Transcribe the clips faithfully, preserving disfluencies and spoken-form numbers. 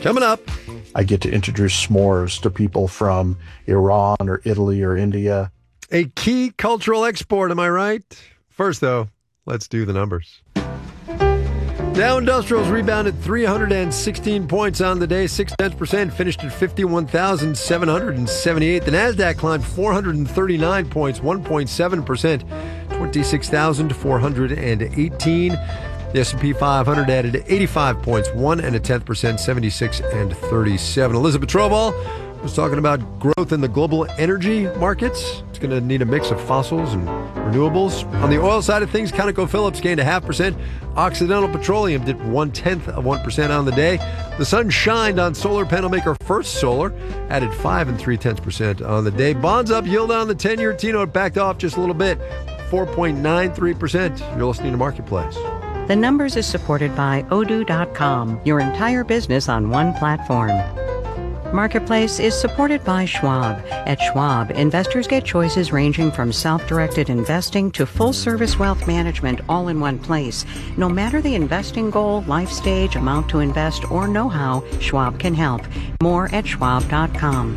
Coming up, I get to introduce s'mores to people from Iran or Italy or India. a key cultural export, am I right? First, though, let's do the numbers. Dow Industrials rebounded three hundred sixteen points on the day, six tenths percent, finished at fifty-one thousand seven hundred seventy-eight. The Nasdaq climbed four hundred thirty-nine points, one point seven percent, twenty-six thousand four hundred eighteen. The S and P five hundred added eighty-five points, one and a tenth percent, seventy-six and thirty-seven. Elizabeth Trovall was talking about growth in the global energy markets. It's going to need a mix of fossils and renewables. On the oil side of things, ConocoPhillips gained a half percent. Occidental Petroleum dipped one-tenth of one percent on the day. The sun shined on solar panel maker First Solar, added five and three-tenths percent on the day. Bonds up, yield on the ten-year T-note backed off just a little bit, four point nine three percent. You're listening to Marketplace. The Numbers is supported by Odoo dot com, your entire business on one platform. Marketplace is supported by Schwab. At Schwab, investors get choices ranging from self-directed investing to full-service wealth management all in one place. No matter the investing goal, life stage, amount to invest, or know-how, Schwab can help. More at Schwab dot com.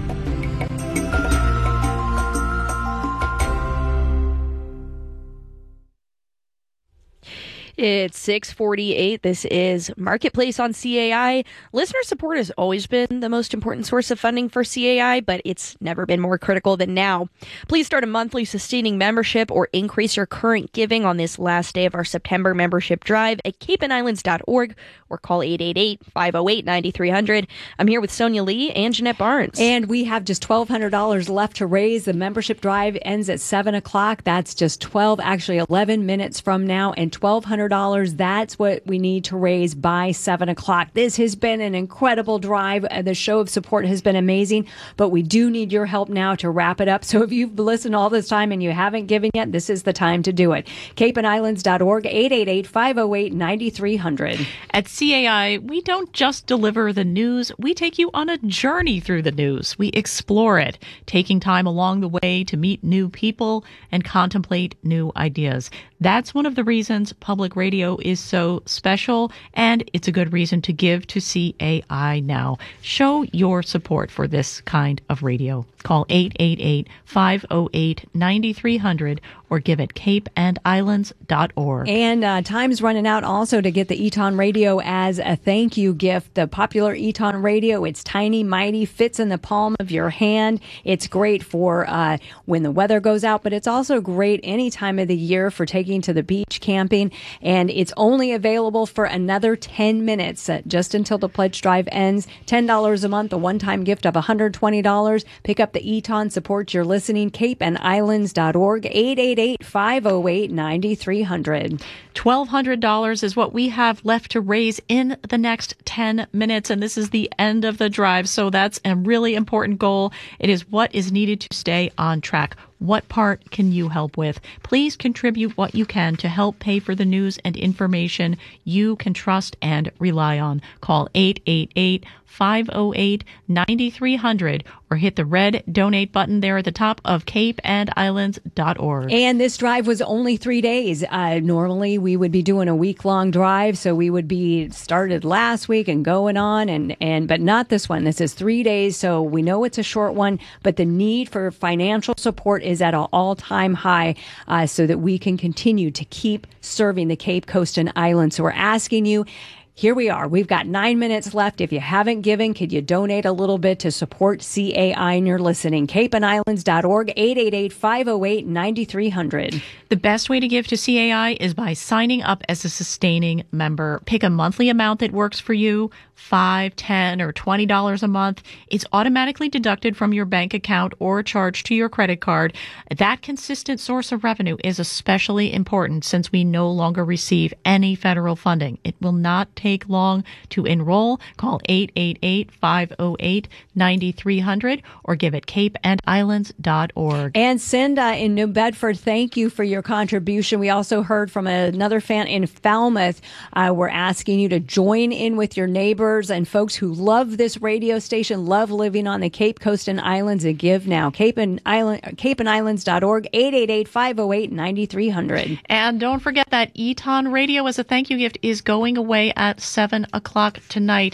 It's six forty-eight. This is Marketplace on C A I. Listener support has always been the most important source of funding for C A I, but it's never been more critical than now. Please start a monthly sustaining membership or increase your current giving on this last day of our September membership drive at cape and islands dot org or call eight eight eight, five oh eight, nine three hundred. I'm here with Sonia Lee and Jeanette Barnes. And we have just twelve hundred dollars left to raise. The membership drive ends at seven o'clock. That's just twelve, actually eleven minutes from now, and twelve hundred dollars. That's what we need to raise by seven o'clock. This has been an incredible drive. The show of support has been amazing, but we do need your help now to wrap it up. So if you've listened all this time and you haven't given yet, this is the time to do it. cape and islands dot org, eight eight eight, five oh eight, nine three hundred. At C A I, we don't just deliver the news. We take you on a journey through the news. We explore it, taking time along the way to meet new people and contemplate new ideas. That's one of the reasons public radio is so special, and it's a good reason to give to C A I now. Show your support for this kind of radio. Call eight eight eight, five oh eight, nine three hundred or give at cape and islands dot org. And uh, time's running out also to get the Eton Radio as a thank you gift. The popular Eton Radio, it's tiny, mighty, fits in the palm of your hand. It's great for uh, when the weather goes out, but it's also great any time of the year for taking to the beach, camping. And it's only available for another ten minutes, uh, just until the pledge drive ends. ten dollars a month, a one-time gift of one hundred twenty dollars. Pick up the Eton, support your listening, cape and islands dot org, eight eight eight, five oh eight, nine three hundred. twelve hundred dollars is what we have left to raise in the next ten minutes, and this is the end of the drive, so that's a really important goal. It is what is needed to stay on track. What part can you help with? Please contribute what you can to help pay for the news and information you can trust and rely on. Call eight eight eight, five oh eight, nine three hundred or hit the red donate button there at the top of cape and islands dot org. And this drive was only three days. Uh, normally we would be doing a week-long drive, so we would be started last week and going on, and, and but not this one. This is three days, so we know it's a short one, but the need for financial support is at an all-time high, uh, so that we can continue to keep serving the Cape Coast and Islands. So we're asking you, here we are. We've got nine minutes left. If you haven't given, could you donate a little bit to support C A I and you're listening? cape and islands dot org, eight eight eight, five oh eight, nine three hundred. The best way to give to C A I is by signing up as a sustaining member. Pick a monthly amount that works for you, five, ten, or twenty dollars a month. It's automatically deducted from your bank account or charged to your credit card. That consistent source of revenue is especially important since we no longer receive any federal funding. It will not take Take long to enroll. Call eight eight eight, five oh eight, nine three hundred or give at cape and islands dot org. And Cinda in New Bedford, thank you for your contribution. We also heard from another fan in Falmouth. Uh, we're asking you to join in with your neighbors and folks who love this radio station, love living on the Cape Coast and Islands, and give now. Cape and Island, cape and islands dot org, eight eight eight, five oh eight, nine three hundred. And don't forget that Eton Radio as a thank you gift is going away at seven o'clock tonight.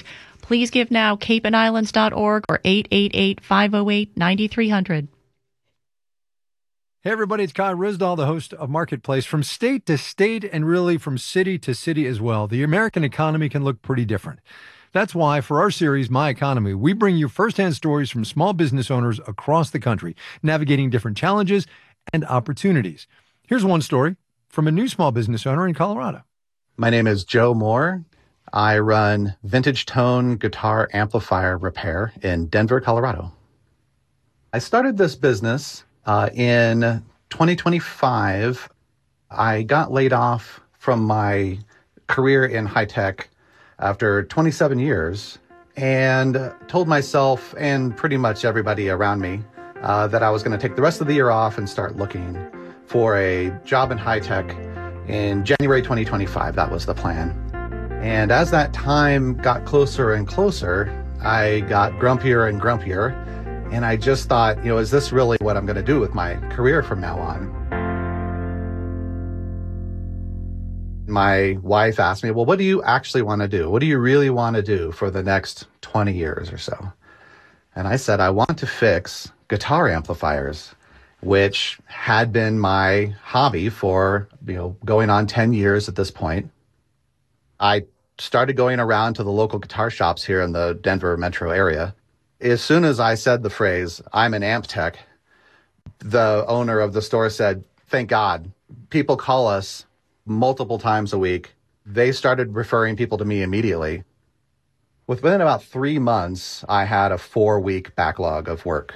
Please give now, cape and islands dot org or eight eight eight, five oh eight, nine three hundred. Hey, everybody, it's Kyle Risdahl, the host of Marketplace. From state to state and really from city to city as well, the American economy can look pretty different. That's why for our series, My Economy, we bring you firsthand stories from small business owners across the country, navigating different challenges and opportunities. Here's one story from a new small business owner in Colorado. My name is Joe Moore. I run Vintage Tone Guitar Amplifier Repair in Denver, Colorado. I started this business uh, in twenty twenty-five. I got laid off from my career in high tech after twenty-seven years and told myself and pretty much everybody around me uh, that I was going to take the rest of the year off and start looking for a job in high tech in January twenty twenty-five. That was the plan. And as that time got closer and closer, I got grumpier and grumpier. And I just thought, you know, is this really what I'm going to do with my career from now on? My wife asked me, well, what do you actually want to do? What do you really want to do for the next twenty years or so? And I said, I want to fix guitar amplifiers, which had been my hobby for, you know, going on ten years at this point. I started going around to the local guitar shops here in the Denver metro area. As soon as I said the phrase, I'm an amp tech, the owner of the store said, thank God, people call us multiple times a week. They started referring people to me immediately. Within about three months, I had a four-week backlog of work.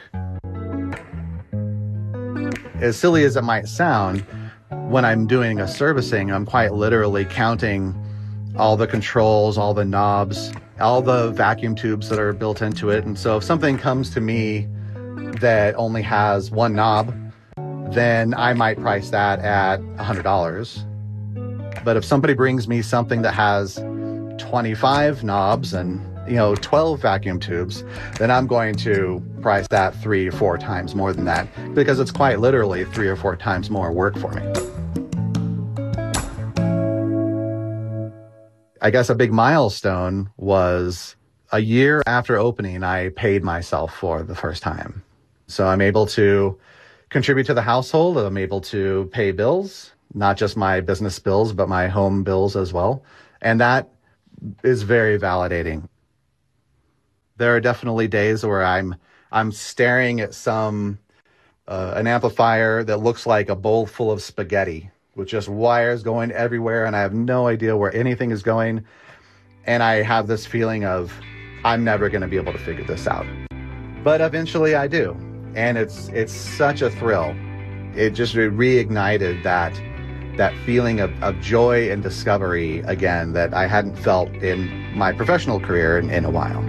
As silly as it might sound, when I'm doing a servicing, I'm quite literally counting all the controls, all the knobs, all the vacuum tubes that are built into it. And so if something comes to me that only has one knob, then I might price that at one hundred dollars. But if somebody brings me something that has twenty-five knobs and, you know, twelve vacuum tubes, then I'm going to price that three or four times more than that, because it's quite literally three or four times more work for me. I guess a big milestone was a year after opening, I paid myself for the first time. So I'm able to contribute to the household. I'm able to pay bills, not just my business bills, but my home bills as well. And that is very validating. There are definitely days where I'm I'm staring at some uh, an amplifier that looks like a bowl full of spaghetti with just wires going everywhere, and I have no idea where anything is going. And I have this feeling of I'm never going to be able to figure this out. But eventually I do. And it's it's such a thrill. It just reignited that that feeling of, of joy and discovery again that I hadn't felt in my professional career in, in a while.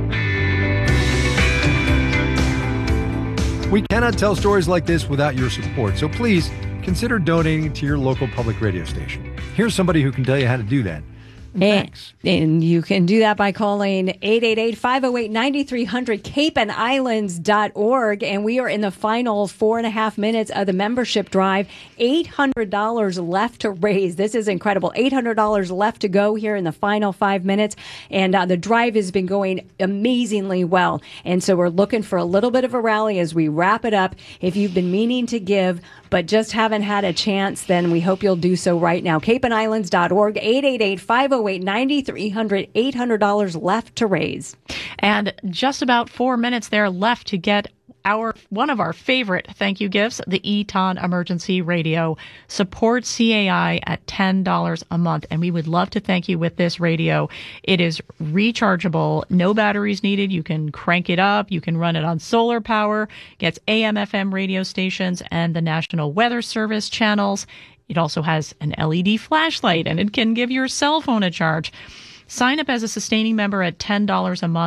We cannot tell stories like this without your support, so please consider donating to your local public radio station. Here's somebody who can tell you how to do that. Thanks. And, and you can do that by calling eight eight eight, five oh eight, nine three hundred, cape and islands dot org. And we are in the final four and a half minutes of the membership drive. eight hundred dollars left to raise. This is incredible. eight hundred dollars left to go here in the final five minutes. And uh, the drive has been going amazingly well. And so we're looking for a little bit of a rally as we wrap it up. If you've been meaning to give, but just haven't had a chance, then we hope you'll do so right now. cape and islands dot org, eight eight eight, five oh eight, nine three hundred, eight hundred dollars left to raise. And just about four minutes there left to get our one of our favorite thank you gifts, the Eton Emergency Radio. Support C A I at ten dollars a month, and we would love to thank you with this radio. It is rechargeable, no batteries needed. You can crank it up. You can run it on solar power. Gets A M F M radio stations and the National Weather Service channels. It also has an L E D flashlight, and it can give your cell phone a charge. Sign up as a sustaining member at ten dollars a month.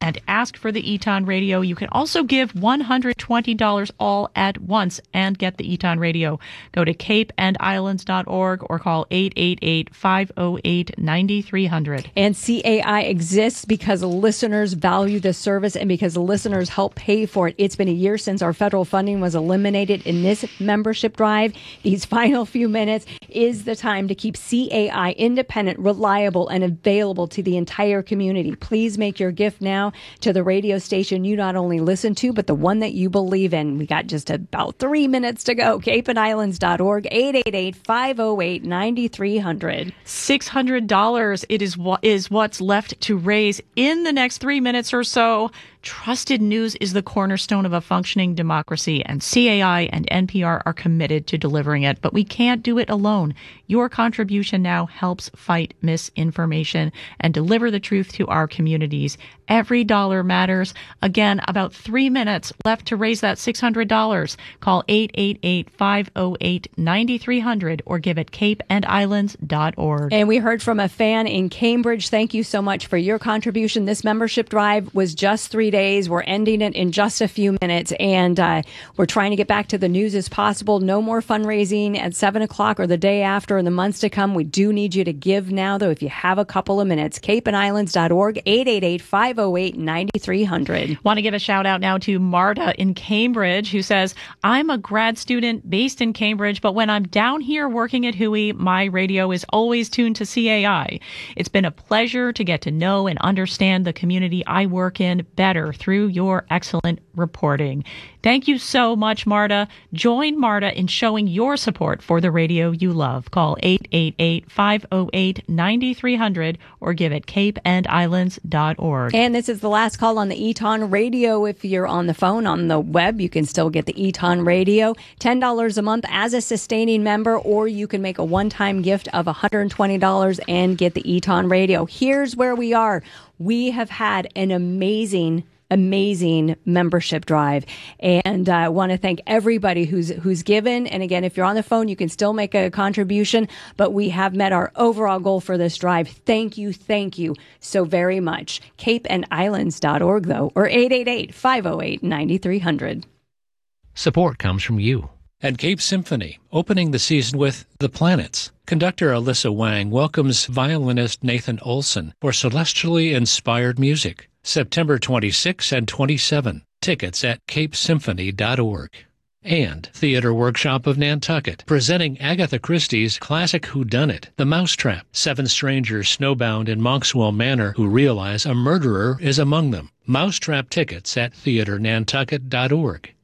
and ask for the Eton Radio. You can also give one hundred twenty dollars all at once and get the Eton Radio. Go to cape and islands dot org or call eight eight eight, five oh eight, nine three hundred. And C A I exists because listeners value the service and because listeners help pay for it. It's been a year since our federal funding was eliminated in this membership drive. These final few minutes is the time to keep C A I independent, reliable, and available to the entire community. Please make your gift now to the radio station you not only listen to, but the one that you believe in. We got just about three minutes to go. cape and islands dot org, eight eight eight, five oh eight, nine three hundred. six hundred dollars it is what is what's left to raise in the next three minutes or so. Trusted news is the cornerstone of a functioning democracy, and C A I and N P R are committed to delivering it. But we can't do it alone. Your contribution now helps fight misinformation and deliver the truth to our communities. Every dollar matters. Again, about three minutes left to raise that six hundred dollars. Call eight eight eight, five oh eight, nine three hundred or give at cape and islands dot org. And we heard from a fan in Cambridge. Thank you so much for your contribution. This membership drive was just three days. We're ending it in just a few minutes, and uh, we're trying to get back to the news as possible. No more fundraising at seven o'clock or the day after in the months to come. We do need you to give now, though, if you have a couple of minutes. cape and islands dot org, eight eight eight, five oh eight, nine three hundred. Want to give a shout out now to Marta in Cambridge, who says, I'm a grad student based in Cambridge, but when I'm down here working at Huey, my radio is always tuned to C A I. It's been a pleasure to get to know and understand the community I work in better through your excellent reporting. Thank you so much, Marta. Join Marta in showing your support for the radio you love. Call eight eight eight, five oh eight, nine three hundred or give at cape and islands dot org. And this is the last call on the Eton Radio. If you're on the phone, on the web, you can still get the Eton Radio. ten dollars a month as a sustaining member, or you can make a one-time gift of one hundred twenty dollars and get the Eton Radio. Here's where we are. We have had an amazing amazing membership drive, and I uh, want to thank everybody who's who's given. And again, if you're on the phone, you can still make a contribution, but we have met our overall goal for this drive. Thank you, thank you so very much. cape and islands dot org, though, or eight eight eight, five oh eight, nine three hundred. Support comes from you. And Cape Symphony, opening the season with The Planets. Conductor Alyssa Wang welcomes violinist Nathan Olson for celestially inspired music. September twenty-sixth and twenty-seventh. Tickets at cape symphony dot org. And Theater Workshop of Nantucket, presenting Agatha Christie's classic whodunit, The Mousetrap. Seven strangers snowbound in Monkswell Manor who realize a murderer is among them. Mousetrap tickets at theater nantucket dot org.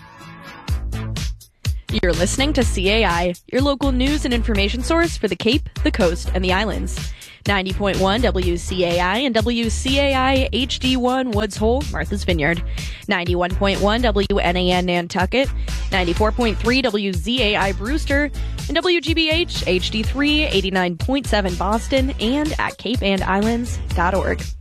You're listening to C A I, your local news and information source for the Cape, the Coast, and the Islands. ninety point one W C A I and W C A I H D one Woods Hole, Martha's Vineyard. ninety-one point one W N A N Nantucket. ninety-four point three W Z A I Brewster. And W G B H H D three eighty-nine point seven Boston and at cape and islands dot org.